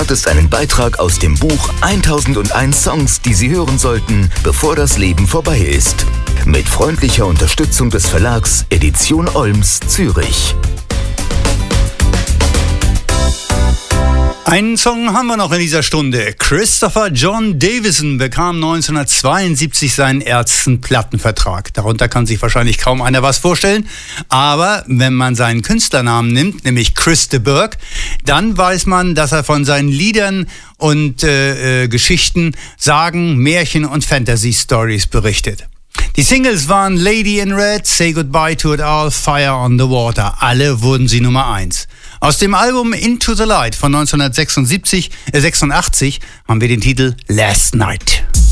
hat es einen Beitrag aus dem Buch 1001 Songs, die Sie hören sollten, bevor das Leben vorbei ist. Mit freundlicher Unterstützung des Verlags Edition Olms, Zürich. Einen Song haben wir noch in dieser Stunde. Christopher John Davison bekam 1972 seinen ersten Plattenvertrag. Darunter kann sich wahrscheinlich kaum einer was vorstellen. Aber wenn man seinen Künstlernamen nimmt, nämlich Chris de Burgh, dann weiß man, dass er von seinen Liedern und Geschichten, Sagen, Märchen und Fantasy-Stories berichtet. Die Singles waren Lady in Red, Say Goodbye to It All, Fire on the Water. Alle wurden sie Nummer 1. Aus dem Album Into the Light von 1986 haben wir den Titel Last Night.